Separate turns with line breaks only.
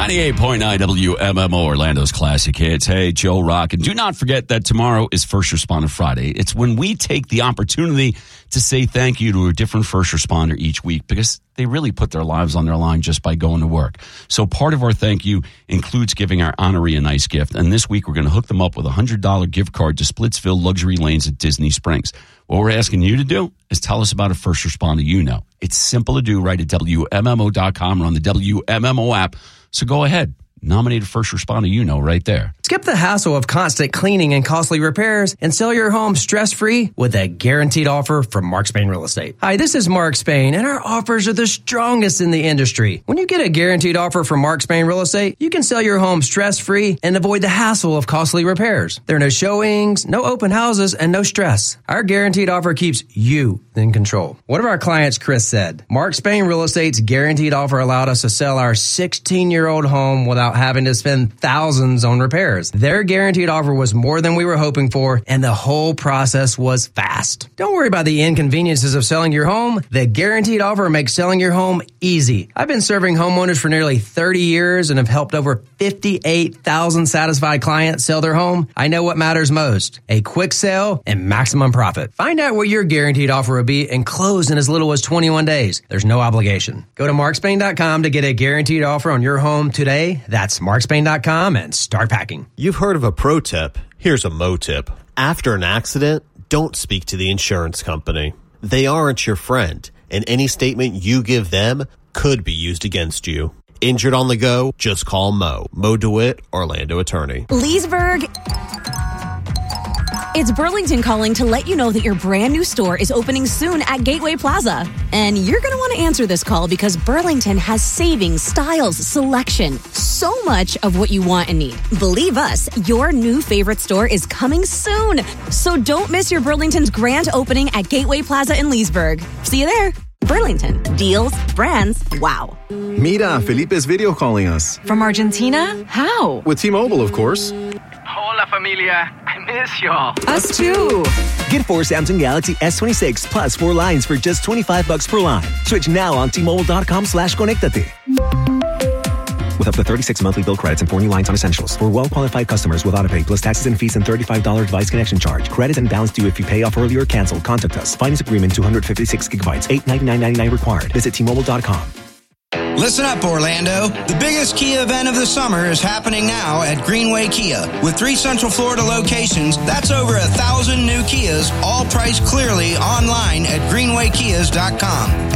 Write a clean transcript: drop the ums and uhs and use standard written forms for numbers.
98.9 WMMO, Orlando's classic hits. Hey, Joe Rock. And do not forget that tomorrow is First Responder Friday. It's when we take the opportunity to say thank you to a different first responder each week because they really put their lives on their line just by going to work. So part of our thank you includes giving our honoree a nice gift. And this week, we're going to hook them up with a $100 gift card to Splitsville Luxury Lanes at Disney Springs. What we're asking you to do is tell us about a first responder you know. It's simple to do right at WMMO.com or on the WMMO app. So go ahead. Nominate a first responder you know right there.
Skip the hassle of constant cleaning and costly repairs and sell your home stress-free with a guaranteed offer from Mark Spain Real Estate. Hi, this is Mark Spain, and our offers are the strongest in the industry. When you get a guaranteed offer from Mark Spain Real Estate, you can sell your home stress-free and avoid the hassle of costly repairs. There are no showings, no open houses, and no stress. Our guaranteed offer keeps you in control. One of our clients, Chris, said, Mark Spain Real Estate's guaranteed offer allowed us to sell our 16-year-old home without having to spend thousands on repairs. Their guaranteed offer was more than we were hoping for, and the whole process was fast. Don't worry about the inconveniences of selling your home. The guaranteed offer makes selling your home easy. I've been serving homeowners for nearly 30 years and have helped over 58,000 satisfied clients sell their home. I know what matters most: a quick sale and maximum profit. Find out what your guaranteed offer will be and close in as little as 21 days. There's no obligation. Go to markspain.com to get a guaranteed offer on your home today. That's markspain.com and start packing.
You've heard of a pro tip. Here's a mo tip. After an accident, don't speak to the insurance company. They aren't your friend, and any statement you give them could be used against you. Injured on the go? Just call Mo. Mo DeWitt, Orlando attorney.
Leesburg. It's Burlington calling to let you know that your brand new store is opening soon at Gateway Plaza. And you're going to want to answer this call because Burlington has savings, styles, selection, so much of what you want and need. Believe us, your new favorite store is coming soon. So don't miss your Burlington's grand opening at Gateway Plaza in Leesburg. See you there. Burlington. Deals, brands, wow.
Mira, Felipe is video calling us.
From Argentina? How?
With T-Mobile, of course.
Hola, familia. I miss y'all.
Us too.
Get 4 Samsung Galaxy S26 plus 4 lines for just $25 per line. Switch now on T-Mobile.com/conectate. With up to 36 monthly bill credits and 4 new lines on essentials. For well-qualified customers with autopay plus taxes and fees and $35 device connection charge. Credit and balance due if you pay off early or cancel. Contact us. Finance agreement 256 gigabytes. $899.99 required. Visit T-Mobile.com.
Listen up, Orlando. The biggest Kia event of the summer is happening now at Greenway Kia. With 3 Central Florida locations, that's over 1,000 new Kias, all priced clearly online at greenwaykias.com.